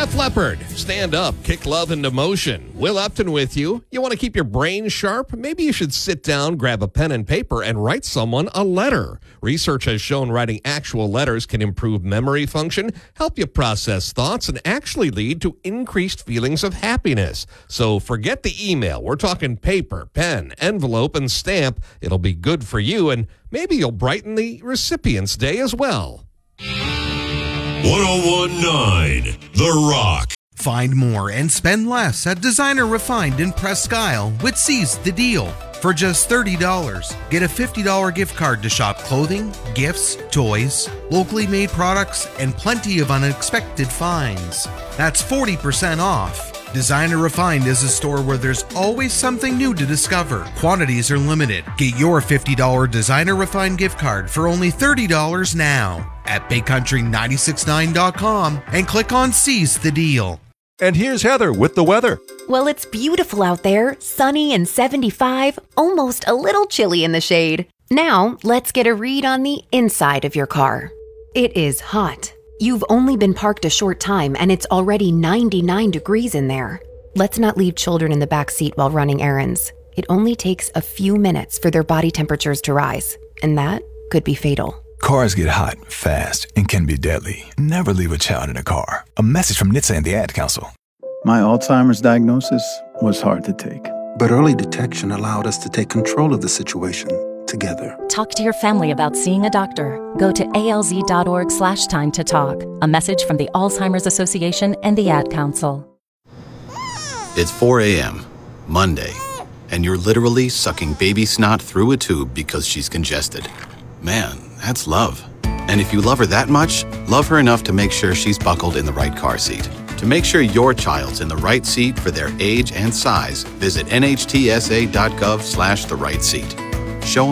Def Leppard, Stand Up, Kick Love into Motion. Will Upton with you. You want to keep your brain sharp? Maybe you should sit down, grab a pen and paper, and write someone a letter. Research has shown writing actual letters can improve memory function, help you process thoughts, and actually lead to increased feelings of happiness. So forget the email. We're talking paper, pen, envelope, and stamp. It'll be good for you, and maybe you'll brighten the recipient's day as well. 1019 The Rock. Find more and spend less at Designer Refined in Presque Isle with Seize the Deal. For just $30, get a $50 gift card to shop clothing, gifts, toys, locally made products, and plenty of unexpected finds. That's 40% off. Designer Refined is a store where there's always something new to discover. Quantities are limited. Get your $50 Designer Refined gift card for only $30 now at BigCountry969.com and click on Seize the Deal. And here's Heather with the weather. Well, it's beautiful out there, sunny and 75, almost a little chilly in the shade. Now, let's get a read on the inside of your car. It is hot. You've only been parked a short time and it's already 99 degrees in there. Let's not leave children in the back seat while running errands. It only takes a few minutes for their body temperatures to rise, and that could be fatal. Cars get hot, fast, and can be deadly. Never leave a child in a car. A message from NHTSA and the Ad Council. My Alzheimer's diagnosis was hard to take. But early detection allowed us to take control of the situation together. Talk to your family about seeing a doctor. Go to alz.org/time to talk. A message from the Alzheimer's Association and the Ad Council. It's 4 a.m., Monday, and you're literally sucking baby snot through a tube because she's congested. Man, that's love. And if you love her that much, love her enough to make sure she's buckled in the right car seat. To make sure your child's in the right seat for their age and size, visit nhtsa.gov/the right seat. Show them